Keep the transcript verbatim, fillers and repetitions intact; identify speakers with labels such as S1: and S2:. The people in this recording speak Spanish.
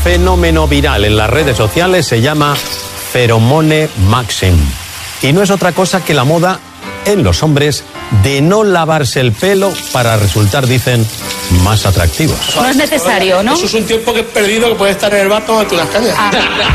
S1: Fenómeno viral en las redes sociales se llama Pheromone Maxim. Y no es otra cosa que la moda en los hombres de no lavarse el pelo para resultar, dicen, más atractivos.
S2: No es necesario, ¿no?
S3: Eso es un tiempo que he perdido que puede estar en el bar tomando unas cañas. Ah.